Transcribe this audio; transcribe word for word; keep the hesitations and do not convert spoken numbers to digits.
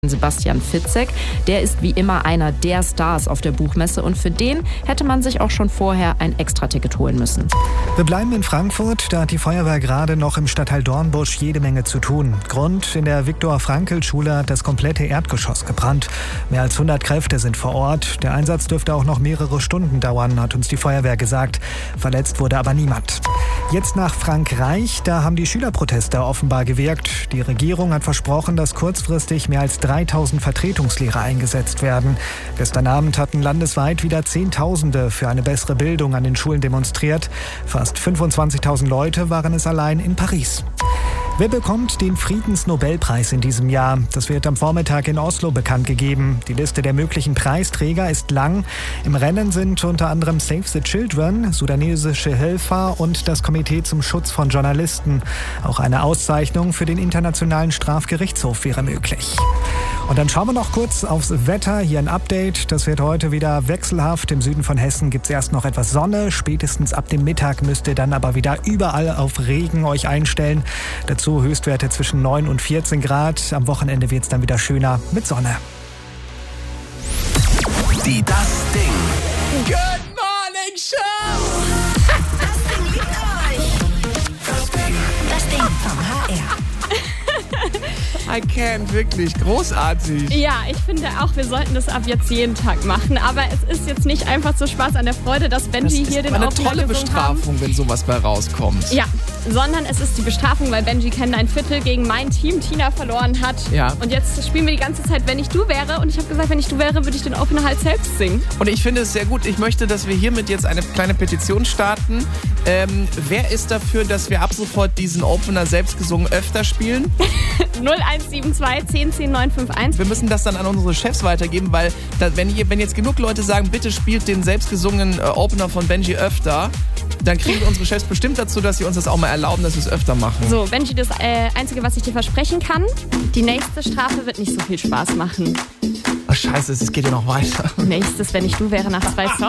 Sebastian Fitzek. Der ist wie immer einer der Stars auf der Buchmesse und für den hätte man sich auch schon vorher ein Extraticket holen müssen. Wir bleiben in Frankfurt. Da hat die Feuerwehr gerade noch im Stadtteil Dornbusch jede Menge zu tun. Grund: in der Viktor-Frankl-Schule hat das komplette Erdgeschoss gebrannt. Mehr als hundert Kräfte sind vor Ort. Der Einsatz dürfte auch noch mehrere Stunden dauern, hat uns die Feuerwehr gesagt. Verletzt wurde aber niemand. Jetzt nach Frankreich. Da haben die Schülerproteste offenbar gewirkt. Die Regierung hat versprochen, dass kurzfristig mehr als dreitausend Vertretungslehrer eingesetzt werden. Gestern Abend hatten landesweit wieder Zehntausende für eine bessere Bildung an den Schulen demonstriert. Fast fünfundzwanzigtausend Leute waren es allein in Paris. Wer bekommt den Friedensnobelpreis in diesem Jahr? Das wird am Vormittag in Oslo bekannt gegeben. Die Liste der möglichen Preisträger ist lang. Im Rennen sind unter anderem Save the Children, sudanesische Helfer und das Komitee zum Schutz von Journalisten. Auch eine Auszeichnung für den Internationalen Strafgerichtshof wäre möglich. Und dann schauen wir noch kurz aufs Wetter. Hier ein Update. Das wird heute wieder wechselhaft. Im Süden von Hessen gibt es erst noch etwas Sonne. Spätestens ab dem Mittag müsst ihr dann aber wieder überall auf Regen euch einstellen. Dazu Höchstwerte zwischen neun und vierzehn Grad. Am Wochenende wird es dann wieder schöner mit Sonne. Die Das Ding. Good Morning Show. Das Ding liegt euch. Das Ding. Das Ding vom H R. I can't, wirklich großartig. Ja, ich finde auch, wir sollten das ab jetzt jeden Tag machen. Aber es ist jetzt nicht einfach so Spaß an der Freude, dass Benji das hier den eine Opener tolle gesungen Bestrafung, haben. wenn sowas bei rauskommt. Ja, sondern es ist die Bestrafung, weil Benji Kennen ein Viertel gegen mein Team Tina verloren hat. Ja. Und jetzt spielen wir die ganze Zeit Wenn ich du wäre. Und ich habe gesagt, wenn ich du wäre, würde ich den Opener halt selbst singen. Und ich finde es sehr gut. Ich möchte, dass wir hiermit jetzt eine kleine Petition starten. Ähm, wer ist dafür, dass wir ab sofort diesen Opener selbst gesungen öfter spielen? null eins sieben zwei zehn zehn neun fünf eins. Wir müssen das dann an unsere Chefs weitergeben, weil da, wenn, wenn jetzt genug Leute sagen, bitte spielt den selbstgesungenen äh, Opener von Benji öfter, dann kriegen unsere Chefs bestimmt dazu, dass sie uns das auch mal erlauben, dass wir es öfter machen. So, Benji, das äh, Einzige, was ich dir versprechen kann, die nächste Strafe wird nicht so viel Spaß machen. Oh, scheiße, es geht ja noch weiter. Nächstes, wenn ich du wäre, nach zwei Songs.